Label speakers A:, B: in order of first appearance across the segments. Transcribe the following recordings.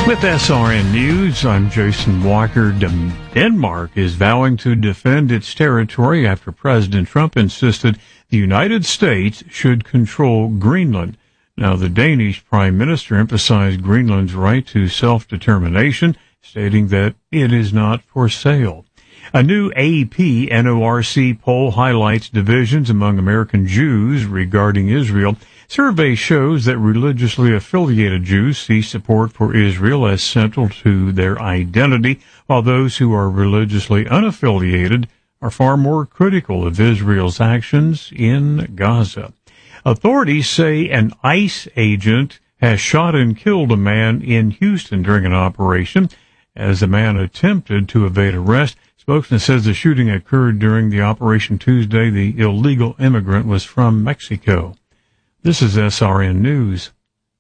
A: With SRN News, I'm Jason Walker. Denmark is vowing to defend its territory after President Trump insisted the United States should control Greenland. Now, the Danish Prime Minister emphasized Greenland's right to self-determination, stating that it is not for sale. A new AP NORC poll highlights divisions among American Jews regarding Israel. Survey shows that religiously affiliated Jews see support for Israel as central to their identity, while those who are religiously unaffiliated are far more critical of Israel's actions in Gaza. Authorities say an ICE agent has shot and killed a man in Houston during an operation as the man attempted to evade arrest. Spokesman says the shooting occurred during the operation Tuesday. The illegal immigrant was from Mexico. This is SRN News.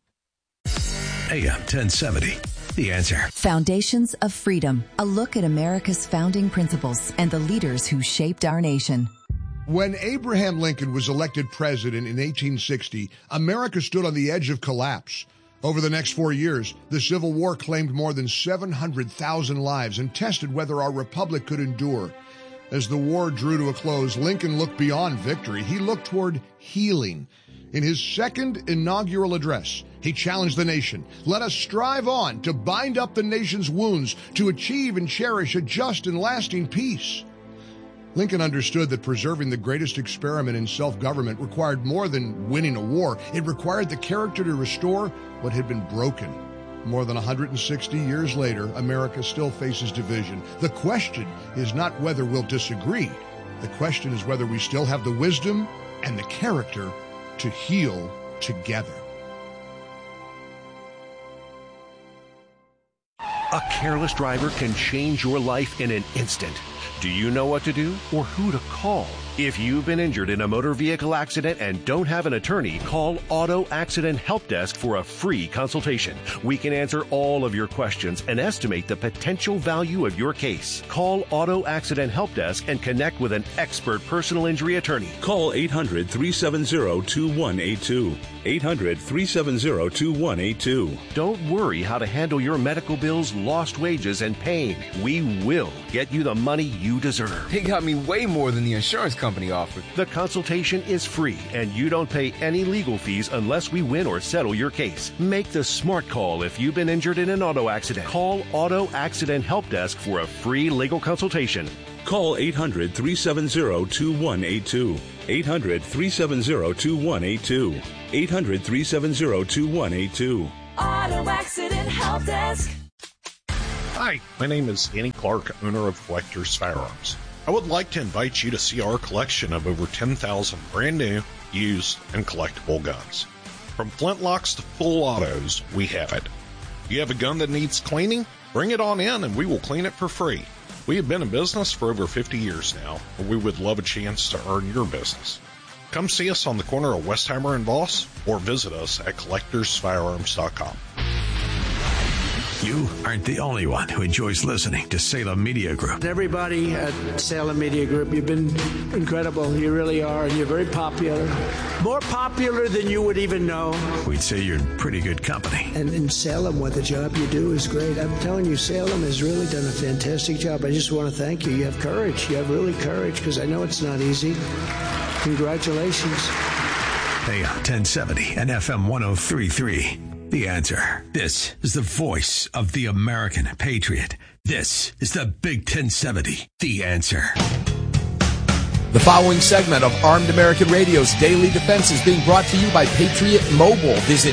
B: AM 1070. The Answer.
C: Foundations of Freedom. A look at America's founding principles and the leaders who shaped our nation.
D: When Abraham Lincoln was elected president in 1860, America stood on the edge of collapse. Over the next 4 years, the Civil War claimed more than 700,000 lives and tested whether our republic could endure. As the war drew to a close, Lincoln looked beyond victory. He looked toward healing. In his second inaugural address, he challenged the nation. Let us strive on to bind up the nation's wounds, to achieve and cherish a just and lasting peace. Lincoln understood that preserving the greatest experiment in self-government required more than winning a war. It required the character to restore what had been broken. More than 160 years later, America still faces division. The question is not whether we'll disagree. The question is whether we still have the wisdom and the character to heal together.
B: A careless driver can change your life in an instant. Do you know what to do or who to call? If you've been injured in a motor vehicle accident and don't have an attorney, call Auto Accident Help Desk for a free consultation. We can answer all of your questions and estimate the potential value of your case. Call Auto Accident Help Desk and connect with an expert personal injury attorney.
E: Call 800-370-2182. 800-370-2182.
B: Don't worry how to handle your medical bills, lost wages, and pain. We will get you the money you deserve.
F: They got me way more than the insurance company offered.
B: The consultation is free, and you don't pay any legal fees unless we win or settle your case. Make the smart call if you've been injured in an auto accident. Call Auto Accident Help Desk for a free legal consultation.
E: Call 800-370-2182. 800-370-2182. 800-370-2182.
G: Auto Accident Help Desk.
H: Hi, my name is Danny Clark, owner of Collector's Firearms. I would like to invite you to see our collection of over 10,000 brand new, used, and collectible guns. From flintlocks to full autos, we have it. You have a gun that needs cleaning? Bring it on in and we will clean it for free. We have been in business for over 50 years now, and we would love a chance to earn your business. Come see us on the corner of Westheimer and Voss, or visit us at collectorsfirearms.com.
B: You aren't the only one who enjoys listening to Salem Media Group.
I: Everybody at Salem Media Group, you've been incredible. You really are, and you're very popular. More popular than you would even know.
B: We'd say you're in pretty good company.
I: And in Salem, what the job you do is great. I'm telling you, Salem has really done a fantastic job. I just want to thank you. You have courage. You have really courage, because I know it's not easy. Congratulations.
B: AM 1070 and FM 103.3. The Answer. This is the voice of the American patriot. This is the Big 1070. The Answer.
J: The following segment of Armed American Radio's Daily Defense is being brought to you by Patriot Mobile. Visit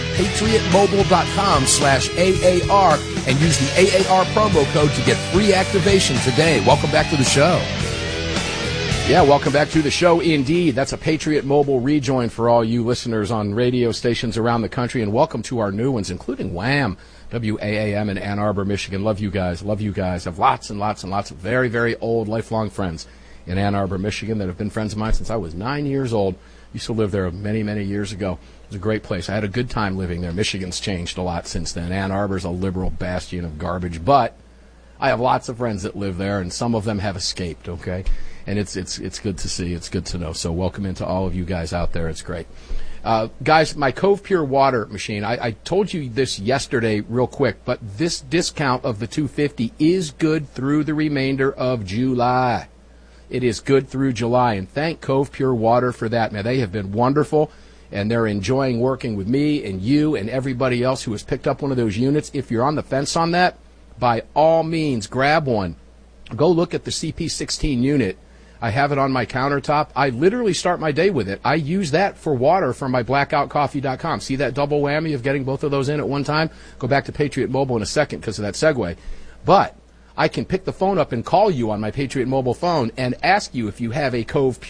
J: patriotmobile.com/AAR and use the AAR promo code to get free activation today. Welcome back to the show. Yeah, welcome back to the show indeed. That's a Patriot Mobile rejoin for all you listeners on radio stations around the country, and welcome to our new ones, including WHAM, WAAM in Ann Arbor, Michigan. Love you guys. Love you guys. I have lots and lots and lots of very, very old, lifelong friends in Ann Arbor, Michigan that have been friends of mine since I was 9 years old. Used to live there many, many years ago. It was a great place. I had a good time living there. Michigan's changed a lot since then. Ann Arbor's a liberal bastion of garbage, but I have lots of friends that live there, and some of them have escaped, okay? And it's good to see. It's good to know. So welcome into all of you guys out there. It's great. Guys, my Cove Pure water machine, I told you this yesterday real quick, but this discount of the $250 is good through the remainder of July. It is good through July, and thank Cove Pure Water for that, man. They have been wonderful, and they're enjoying working with me and you and everybody else who has picked up one of those units. If you're on the fence on that, by all means, grab one. Go look at the CP16 unit. I have it on my countertop. I literally start my day with it. I use that for water from my blackoutcoffee.com. See that double whammy of getting both of those in at one time? Go back to Patriot Mobile in a second because of that segue. But I can pick the phone up and call you on my Patriot Mobile phone and ask you if you have a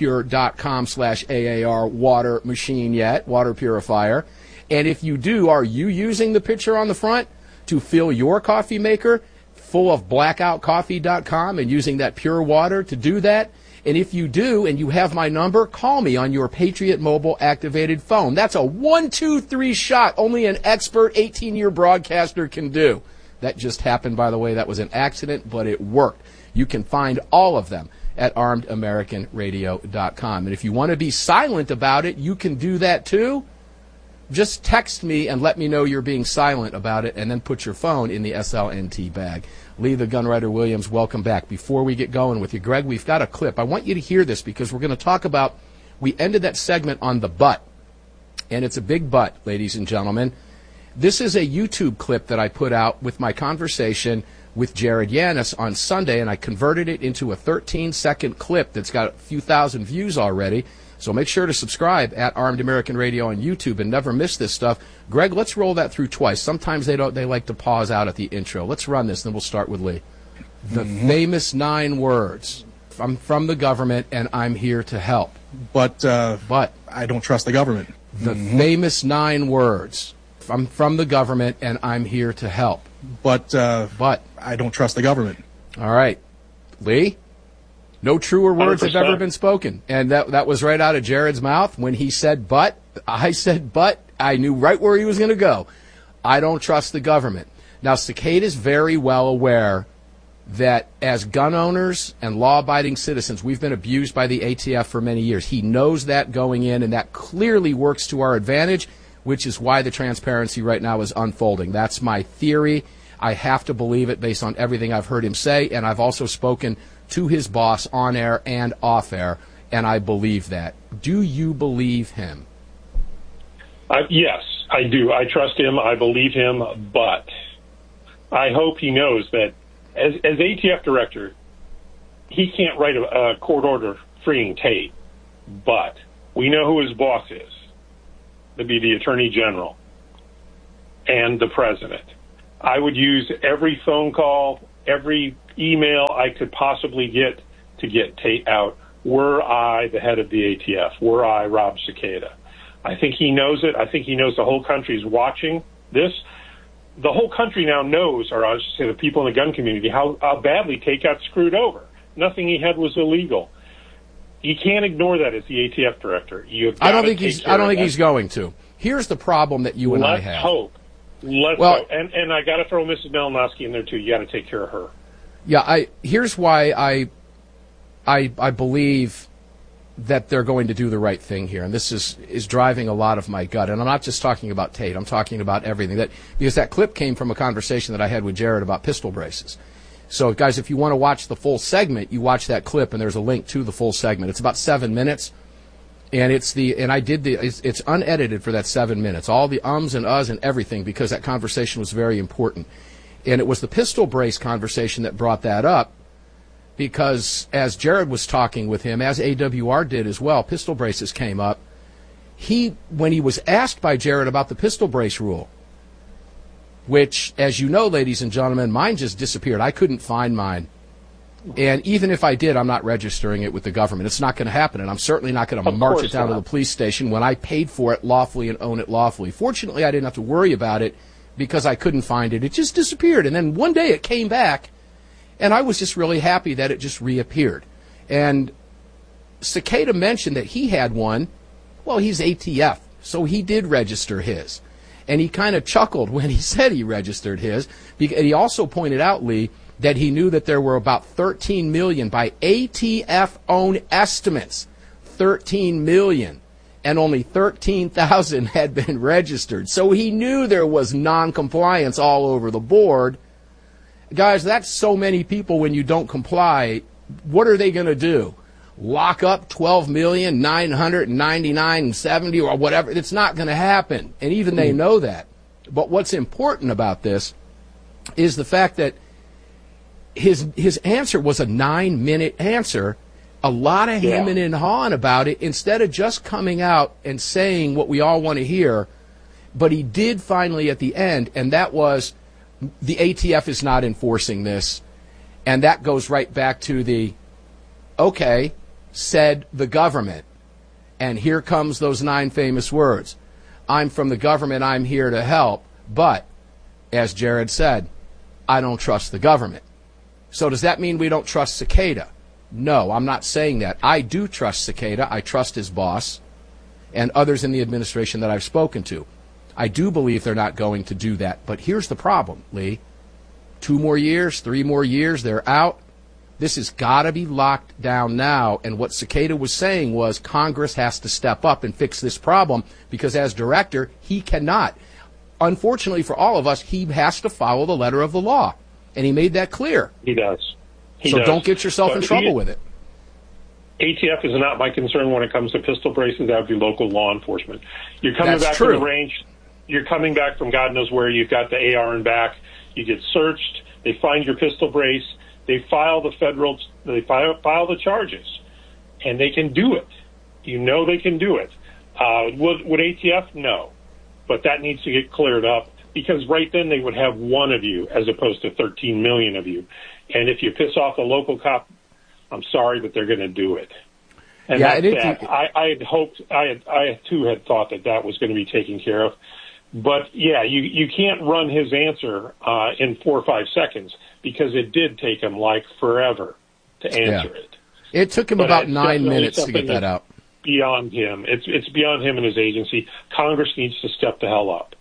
J: covepure.com/AAR water machine yet, water purifier. And if you do, are you using the picture on the front to fill your coffee maker full of blackoutcoffee.com and using that pure water to do that? And if you do and you have my number, call me on your Patriot Mobile activated phone. That's a 1-2-3 shot only an expert 18-year broadcaster can do. That just happened, by the way. That was an accident, but it worked. You can find all of them at armedamericanradio.com. And if you want to be silent about it, you can do that too. Just text me and let me know you're being silent about it, and then put your phone in the SLNT bag. Lee the Gunwriter Williams, welcome back. Before we get going with you, Greg, we've got a clip. I want you to hear this because we're going to talk about, we ended that segment on the butt, and it's a big butt, ladies and gentlemen. This is a YouTube clip that I put out with my conversation with Jared Yanis on Sunday, and I converted it into a 13-second clip that's got a few thousand views already. So make sure to subscribe at Armed American Radio on YouTube and never miss this stuff. Greg, let's roll that through twice. Sometimes they like to pause out at the intro. Let's run this, then we'll start with Lee. The famous 9 words. I'm from the government, and I'm here to help.
E: But I don't trust the government.
J: The famous 9 words. I'm from the government, and I'm here to help.
E: But I don't trust the government.
J: All right. Lee? No truer words 100%. Have ever been spoken. And that was right out of Jared's mouth. When he said but, I said but. I knew right where he was going to go. I don't trust the government. Now, Cicada is very well aware that as gun owners and law-abiding citizens, we've been abused by the ATF for many years. He knows that going in, and that clearly works to our advantage, which is why the transparency right now is unfolding. That's my theory. I have to believe it based on everything I've heard him say, and I've also spoken to his boss on air and off air, and I believe that. Do you believe him?
K: Yes, I do. I trust him. I believe him, but I hope he knows that as ATF director, he can't write a court order freeing Tate, but we know who his boss is. That'd be the Attorney General and the President. I would use every phone call, every email I could possibly get to get Tate out, were I the head of the ATF, were I Rob Cicada. I think he knows it. I think he knows the whole country is watching this. The whole country now knows, or I should say the people in the gun community, how badly Tate got screwed over. Nothing he had was illegal. You can't ignore that as the ATF director.
J: I don't think he's going to. Here's the problem that you and I have.
K: Let's hope. And I got to throw Mrs. Malinowski in there too. You got to take care of her.
J: Yeah, here's why I believe that they're going to do the right thing here, and this is driving a lot of my gut. And I'm not just talking about Tate. I'm talking about everything. Because that clip came from a conversation that I had with Jared about pistol braces. So, guys, if you want to watch the full segment, you watch that clip, and there's a link to the full segment. It's about 7 minutes, and it's unedited for that 7 minutes. All the ums and uhs and everything, because that conversation was very important. And it was the pistol brace conversation that brought that up, because as Jared was talking with him, as AWR did as well, pistol braces came up. When he was asked by Jared about the pistol brace rule, which, as you know, ladies and gentlemen, mine just disappeared. I couldn't find mine. And even if I did, I'm not registering it with the government. It's not going to happen, and I'm certainly not going to march it down to the police station when I paid for it lawfully and own it lawfully. Fortunately, I didn't have to worry about it because I couldn't find it. It just disappeared, and then one day it came back, and I was just really happy that it just reappeared. And Cicada mentioned that he had one. Well, he's ATF, so he did register his. And he kind of chuckled when he said he registered his. And he also pointed out, Lee, that he knew that there were about 13 million by ATF-owned estimates, 13 million and only 13,000 had been registered. So he knew there was non-compliance all over the board. Guys, that's so many people when you don't comply. What are they going to do? Lock up 12,999,070 or whatever? It's not going to happen. And even they know that. But what's important about this is the fact that his answer was a 9-minute answer. A lot of hemming and hawing about it instead of just coming out and saying what we all want to hear. But he did finally at the end, and that was the ATF is not enforcing this. And that goes right back to the, okay, said the government. And here comes those 9 famous words. I'm from the government, I'm here to help. But, as Jared said, I don't trust the government. So does that mean we don't trust Cicada? No, I'm not saying that. I do trust Cicada. I trust his boss and others in the administration that I've spoken to. I do believe they're not going to do that. But here's the problem, Lee. 2 more years, 3 more years, they're out. This has got to be locked down now. And what Cicada was saying was Congress has to step up and fix this problem because as director, he cannot. Unfortunately for all of us, he has to follow the letter of the law. And he made that clear.
K: He does.
J: So don't get yourself in trouble with it.
K: ATF is not my concern when it comes to pistol braces. That would be local law enforcement. You're coming back from the range. You're coming back from God knows where. You've got the AR in back. You get searched. They find your pistol brace. They file the file the charges, and they can do it. You know they can do it. Would ATF? No, but that needs to get cleared up because right then they would have one of you as opposed to 13 million of you. And if you piss off a local cop, I'm sorry, but they're going to do it. And I had hoped, I too had thought that was going to be taken care of. But yeah, you can't run his answer in 4 or 5 seconds because it did take him like forever to answer it.
J: It took him about 9 minutes to get that out.
K: Beyond him, it's beyond him and his agency. Congress needs to step the hell up.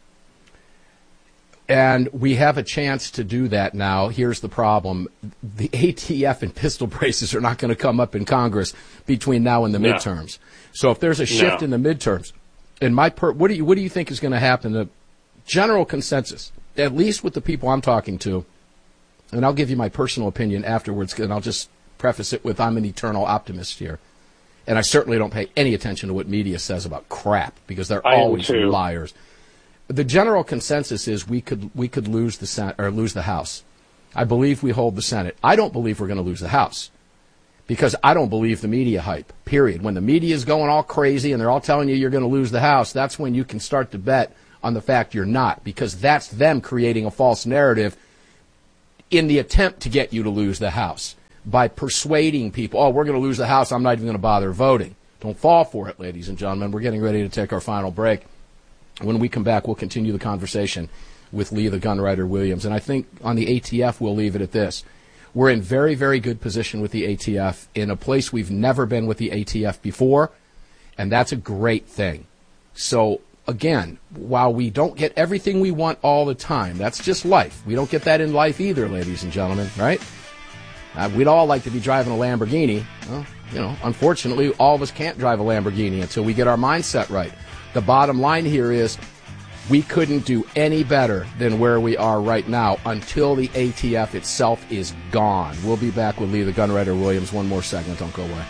J: And we have a chance to do that now. Here's the problem. The ATF and pistol braces are not going to come up in Congress between now and the midterms. So if there's a shift in the midterms, and what do you think is going to happen? The general consensus, at least with the people I'm talking to, and I'll give you my personal opinion afterwards, and I'll just preface it with I'm an eternal optimist here. And I certainly don't pay any attention to what media says about crap, because they're always liars. The general consensus is we could lose the Senate or lose the House. I believe we hold the Senate. I don't believe we're going to lose the House because I don't believe the media hype, period. When the media is going all crazy and they're all telling you you're going to lose the House, that's when you can start to bet on the fact you're not, because that's them creating a false narrative in the attempt to get you to lose the House by persuading people, oh, we're going to lose the House, I'm not even going to bother voting. Don't fall for it, ladies and gentlemen. We're getting ready to take our final break. When we come back, we'll continue the conversation with Lee the Gunwriter Williams. And I think on the ATF, we'll leave it at this. We're in very, very good position with the ATF in a place we've never been with the ATF before, and that's a great thing. So, again, while we don't get everything we want all the time, that's just life. We don't get that in life either, ladies and gentlemen, right? We'd all like to be driving a Lamborghini. Well, unfortunately, all of us can't drive a Lamborghini until we get our mindset right. The bottom line here is we couldn't do any better than where we are right now until the ATF itself is gone. We'll be back with Lee the Gunwriter Williams. One more segment. Don't go away.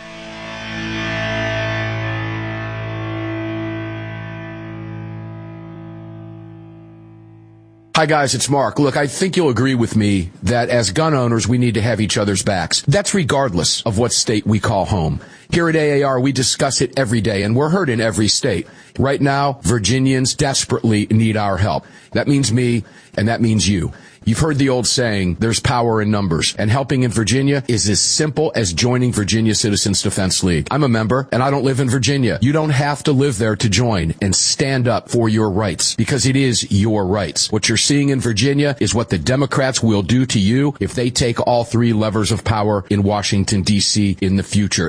J: Hi, guys, it's Mark. Look, I think you'll agree with me that as gun owners, we need to have each other's backs. That's regardless of what state we call home. Here at AAR, we discuss it every day, and we're heard in every state. Right now, Virginians desperately need our help. That means me, and that means you. You've heard the old saying, there's power in numbers, and helping in Virginia is as simple as joining Virginia Citizens Defense League. I'm a member, and I don't live in Virginia. You don't have to live there to join and stand up for your rights, because it is your rights. What you're seeing in Virginia is what the Democrats will do to you if they take all 3 levers of power in Washington, D.C. in the future, and it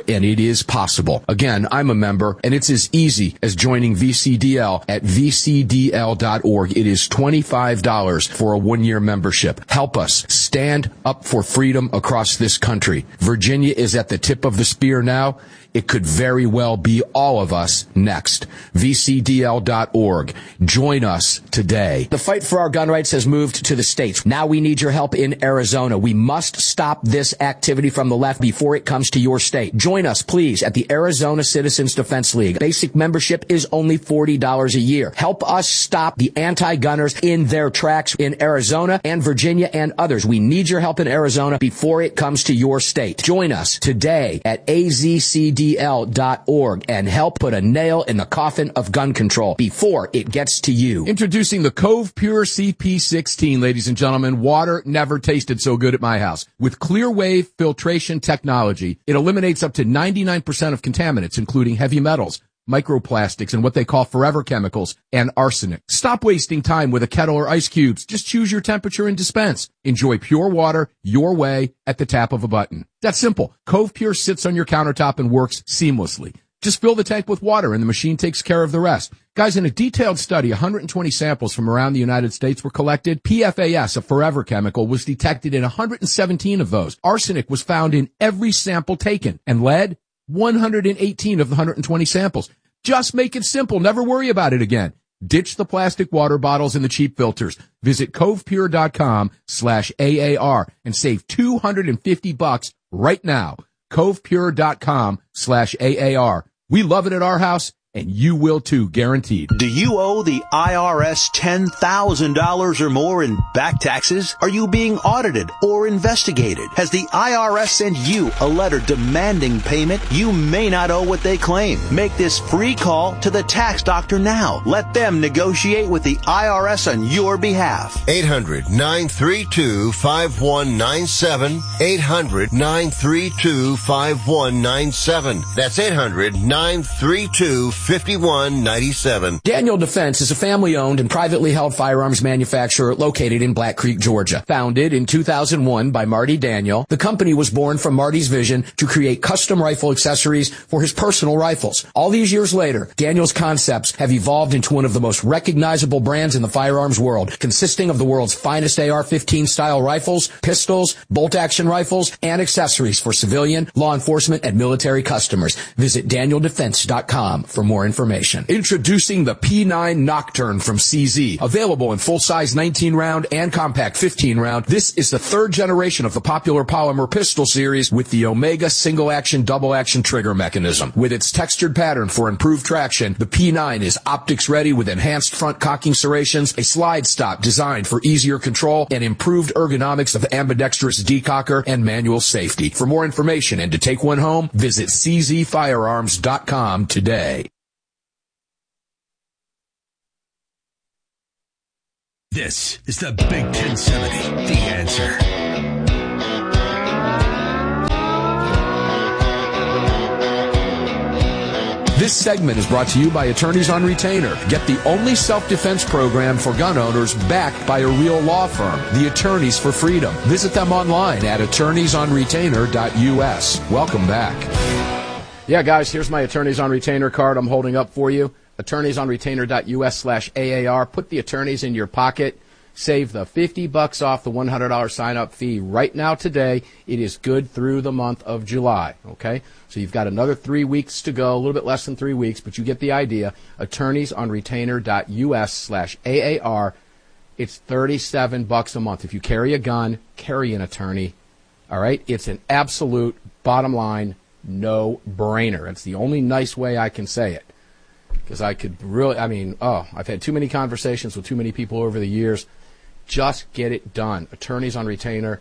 J: is possible. Again, I'm a member, and it's as easy as joining VCDL at vcdl.org. It is $25 for a one-year membership. Help us stand up for freedom across this country. Virginia is at the tip of the spear now. It could very well be all of us next. VCDL.org. Join us today. The fight for our gun rights has moved to the states. Now we need your help in Arizona. We must stop this activity from the left before it comes to your state. Join us, please, at the Arizona Citizens Defense League. Basic membership is only $40 a year. Help us stop the anti-gunners in their tracks in Arizona and Virginia and others. We need your help in Arizona before it comes to your state. Join us today at AZCDL.org and help put a nail in the coffin of gun control before it gets to you.
L: Introducing the Cove Pure CP16, ladies and gentlemen. Water never tasted so good at my house. With clear wave filtration technology, it eliminates up to 99% of contaminants, including heavy metals, microplastics, and what they call forever chemicals, and arsenic. Stop wasting time with a kettle or ice cubes. Just choose your temperature and dispense. Enjoy pure water your way at the tap of a button. That's simple. Cove Pure sits on your countertop and works seamlessly. Just fill the tank with water and the machine takes care of the rest. Guys, in a detailed study, 120 samples from around the United States were collected. PFAS, a forever chemical, was detected in 117 of those. Arsenic was found in every sample taken, and lead, 118 of the 120 samples. Just make it simple. Never worry about it again. Ditch the plastic water bottles and the cheap filters. Visit covepure.com/AAR and save $250 right now. covepure.com/AAR. We love it at our house, and you will too, guaranteed.
M: Do you owe the IRS $10,000 or more in back taxes? Are you being audited or investigated? Has the IRS sent you a letter demanding payment? You may not owe what they claim. Make this free call to the tax doctor now. Let them negotiate with the IRS on your behalf.
N: 800-932-5197. 800-932-5197. That's 800-932-5197. 5197.
J: Daniel Defense is a family-owned and privately held firearms manufacturer located in Black Creek, Georgia. Founded in 2001 by Marty Daniel, the company was born from Marty's vision to create custom rifle accessories for his personal rifles. All these years later, Daniel's concepts have evolved into one of the most recognizable brands in the firearms world, consisting of the world's finest AR-15 style rifles, pistols, bolt-action rifles, and accessories for civilian, law enforcement, and military customers. Visit DanielDefense.com for more information. Introducing the P9 Nocturne from CZ. Available in full-size 19-round and compact 15-round. This is the third generation of the popular polymer pistol series with the Omega single-action, double-action trigger mechanism. With its textured pattern for improved traction, the P9 is optics-ready with enhanced front cocking serrations, a slide stop designed for easier control, and improved ergonomics of ambidextrous decocker and manual safety. For more information and to take one home, visit czfirearms.com today.
O: This is the Big 1070, The Answer.
J: This segment is brought to you by Attorneys on Retainer. Get the only self-defense program for gun owners backed by a real law firm, the Attorneys for Freedom. Visit them online at attorneysonretainer.us. Welcome back. Yeah, guys, here's my Attorneys on Retainer card I'm holding up for you. attorneysonretainer.us/AAR. Put the attorneys in your pocket. Save the $50 off the $100 sign-up fee right now today. It is good through the month of July, okay? So you've got another 3 weeks to go, a little bit less than 3 weeks, but you get the idea. attorneysonretainer.us/AAR. It's $37 a month. If you carry a gun, carry an attorney, all right? It's an absolute, bottom line, no-brainer. It's the only nice way I can say it. Because I could really, I've had too many conversations with too many people over the years. Just get it done. attorneysonretainer.us,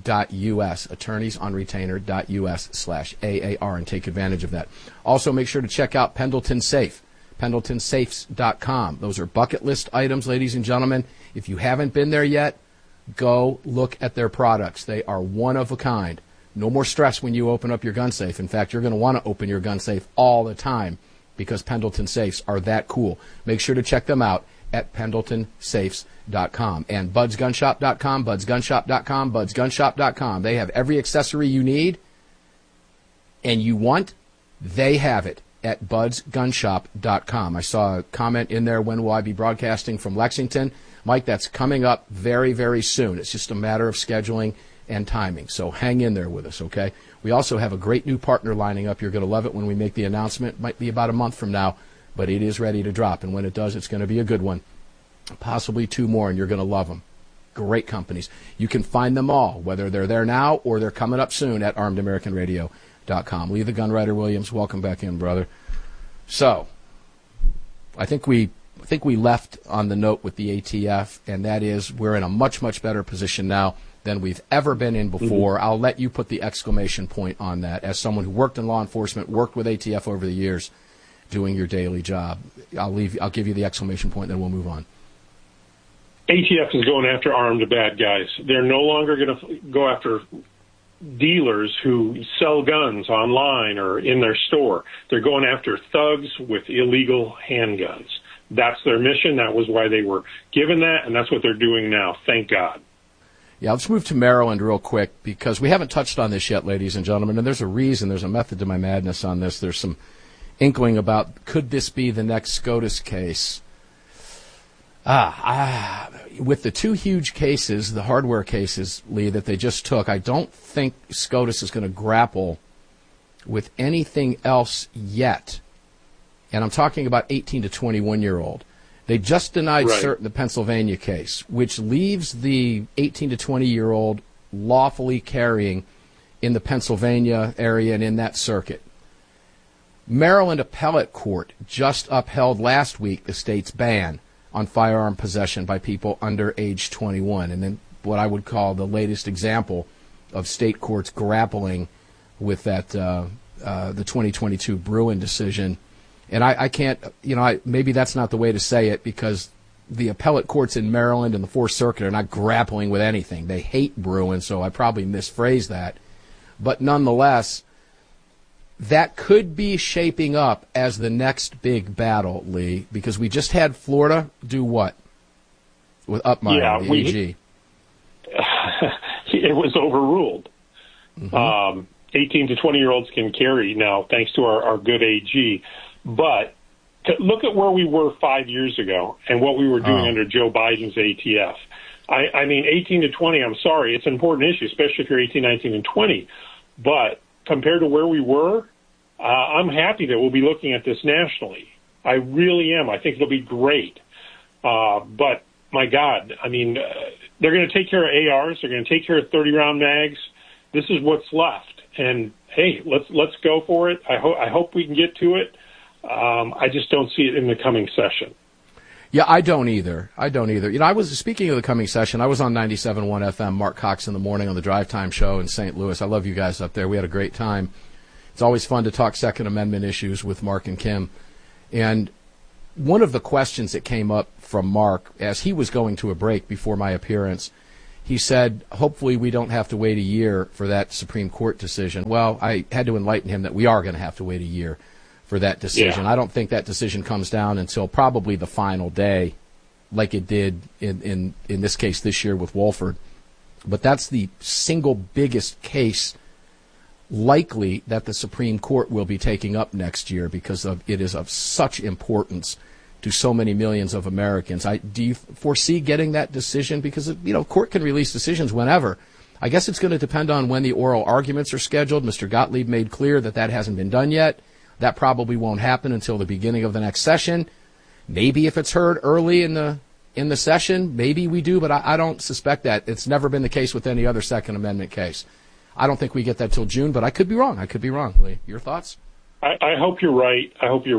J: attorneysonretainer.us/AAR, and take advantage of that. Also, make sure to check out Pendleton Safe, pendletonsafes.com. Those are bucket list items, ladies and gentlemen. If you haven't been there yet, go look at their products. They are one of a kind. No more stress when you open up your gun safe. In fact, you're going to want to open your gun safe all the time, because Pendleton Safes are that cool. Make sure to check them out at pendletonsafes.com. And budsgunshop.com, budsgunshop.com, budsgunshop.com. They have every accessory you need and you want
L: They have it at budsgunshop.com. I saw a comment in there, when will I be broadcasting from Lexington? Mike, that's coming up very, very soon. It's just a matter of scheduling and timing. So hang in there with us, okay? We also have a great new partner lining up. You're going to love it when we make the announcement. It might be about a month from now, but it is ready to drop. And when it does, it's going to be a good one. Possibly 2 more, and you're going to love them. Great companies. You can find them all, whether they're there now or they're coming up soon at armedamericanradio.com. Lee the Gunwriter Williams, welcome back in, brother. So, I think we left on the note with the ATF, and that is we're in a much, much better position now than we've ever been in before. Mm-hmm. I'll let you put the exclamation point on that. As someone who worked in law enforcement, worked with ATF over the years, doing your daily job, I'll give you the exclamation point, then we'll move on.
K: ATF is going after armed bad guys. They're no longer going to go after dealers who sell guns online or in their store. They're going after thugs with illegal handguns. That's their mission. That was why they were given that, and that's what they're doing now. Thank God.
L: Yeah, let's move to Maryland real quick, because we haven't touched on this yet, ladies and gentlemen, and there's a reason, there's a method to my madness on this. There's some inkling about, could this be the next SCOTUS case? With the 2 huge cases, the hardware cases, Lee, that they just took, I don't think SCOTUS is going to grapple with anything else yet. And I'm talking about 18 to 21-year-old. They just denied the Pennsylvania case, which leaves the 18 to 20-year-old lawfully carrying in the Pennsylvania area and in that circuit. Maryland Appellate Court just upheld last week the state's ban on firearm possession by people under age 21. And then what I would call the latest example of state courts grappling with that, the 2022 Bruen decision. And I can't, maybe that's not the way to say it, because the appellate courts in Maryland and the Fourth Circuit are not grappling with anything. They hate Bruen, so I probably misphrased that. But nonetheless, that could be shaping up as the next big battle, Lee, because we just had Florida do what? With Upmeyer, the AG.
K: It was overruled. Mm-hmm. 18 to 20-year-olds can carry now, thanks to our good AG. But look at where we were 5 years ago and what we were doing under Joe Biden's ATF. I mean, 18 to 20, I'm sorry, it's an important issue, especially if you're 18, 19, and 20. But compared to where we were, I'm happy that we'll be looking at this nationally. I really am. I think it'll be great. But, my God, I mean, they're going to take care of ARs. They're going to take care of 30-round mags. This is what's left. And, hey, let's go for it. I hope we can get to it. I just don't see it in the coming session.
L: Yeah, I don't either. I was speaking of the coming session. I was on 97.1 FM, Mark Cox in the morning on the Drive Time show in St. Louis. I love you guys up there. We had a great time. It's always fun to talk Second Amendment issues with Mark and Kim. And one of the questions that came up from Mark as he was going to a break before my appearance, he said, hopefully we don't have to wait a year for that Supreme Court decision. Well, I had to enlighten him that we are going to have to wait a year for that decision. Yeah. I don't think that decision comes down until probably the final day, like it did in this case this year with Wolford. But that's the single biggest case likely that the Supreme Court will be taking up next year, because it is of such importance to so many millions of Americans. Do you foresee getting that decision? Because, court can release decisions whenever. I guess it's going to depend on when the oral arguments are scheduled. Mr. Gottlieb made clear that hasn't been done yet. That probably won't happen until the beginning of the next session. Maybe if it's heard early in the session, maybe we do, but I don't suspect that. It's never been the case with any other Second Amendment case. I don't think we get that till June, but I could be wrong. Lee, your thoughts?
K: I hope you're right. I hope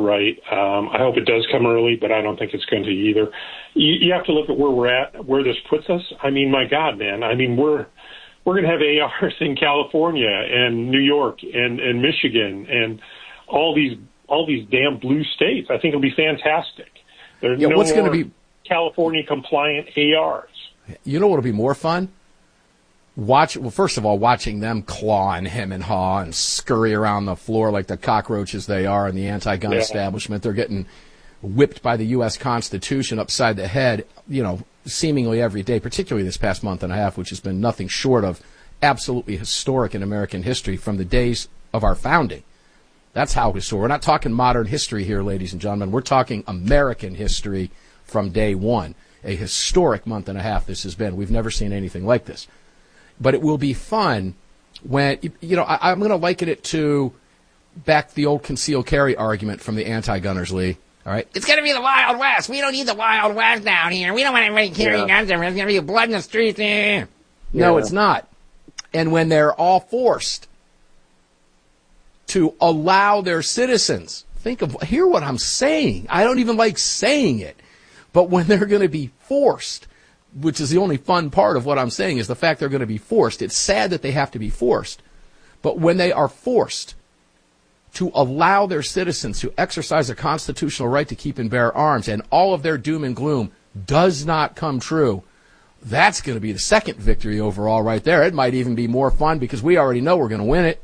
K: it does come early, but I don't think it's going to either. You have to look at where we're at, where this puts us. I mean, my God, man. I mean, we're going to have ARs in California and New York and Michigan and all these damn blue states. I think it'll be fantastic. There's what's going to be California compliant ARs.
L: You know what'll be more fun? First of all, watching them claw and hem and haw and scurry around the floor like the cockroaches they are in the anti-gun establishment. They're getting whipped by the U.S. Constitution upside the head, seemingly every day, particularly this past month and a half, which has been nothing short of absolutely historic in American history from the days of our founding.
J: That's how historic. We're not talking modern history here, ladies and gentlemen. We're talking American history from day one. A historic month and a half this has been. We've never seen anything like this. But it will be fun when, I'm going to liken it to back the old concealed carry argument from the anti-gunners, Lee. All right?
P: It's going to be the Wild West. We don't need the Wild West down here. We don't want anybody carrying guns. There's going to be blood in the streets.
J: No, it's not. And when they're all forced to allow their citizens, hear what I'm saying. I don't even like saying it. But when they're going to be forced, which is the only fun part of what I'm saying, is the fact they're going to be forced. It's sad that they have to be forced. But when they are forced to allow their citizens to exercise a constitutional right to keep and bear arms, and all of their doom and gloom does not come true, that's going to be the second victory overall right there. It might even be more fun because we already know we're going to win it.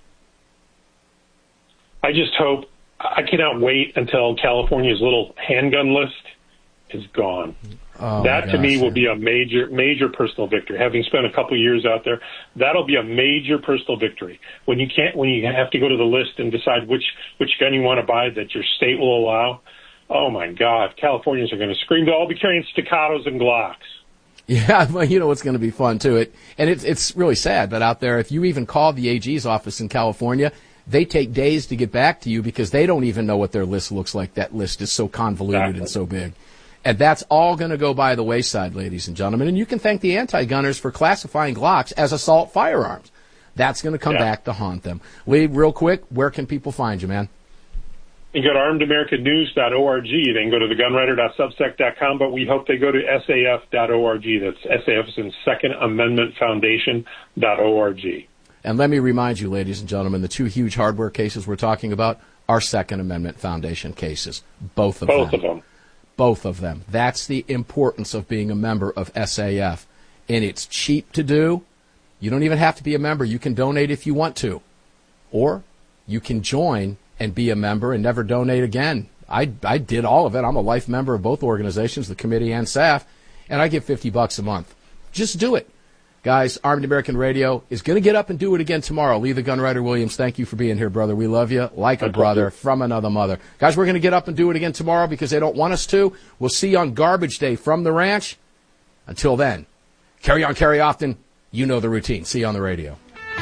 K: I just hope, I cannot wait until California's little handgun list is gone.
J: Oh,
K: that to me will be a major personal victory. Having spent a couple years out there, that'll be a major personal victory. When you have to go to the list and decide which gun you want to buy that your state will allow. Oh my God, Californians are going to scream. They'll all be carrying staccatos and Glocks.
J: Yeah, well, you know what's going to be fun too. It's really sad, but out there, if you even call the AG's office in California, they take days to get back to you because they don't even know what their list looks like. That list is so convoluted and so big. And that's all going to go by the wayside, ladies and gentlemen. And you can thank the anti-gunners for classifying Glocks as assault firearms. That's going to come back to haunt them. Lee, real quick, where can people find you, man?
K: You go to armedamericannews.org. They can go to thegunwriter.substack.com, but we hope they go to saf.org. That's SAF in Second Amendment Foundation.org.
J: And let me remind you, ladies and gentlemen, the two huge hardware cases we're talking about are Second Amendment Foundation cases. Both of them. Both of them. That's the importance of being a member of SAF. And it's cheap to do. You don't even have to be a member. You can donate if you want to. Or you can join and be a member and never donate again. I did all of it. I'm a life member of both organizations, the committee and SAF, and I give $50 a month. Just do it. Guys, Armed American Radio is going to get up and do it again tomorrow. Lee the Gunwriter Williams, thank you for being here, brother. We love you like a brother from another mother. Guys, we're going to get up and do it again tomorrow because they don't want us to. We'll see you on Garbage Day from the ranch. Until then, carry on, carry often. You know the routine. See you on the radio.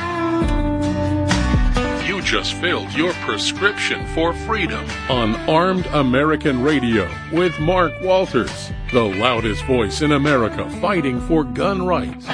Q: You just filled your prescription for freedom on Armed American Radio with Mark Walters, the loudest voice in America fighting for gun rights.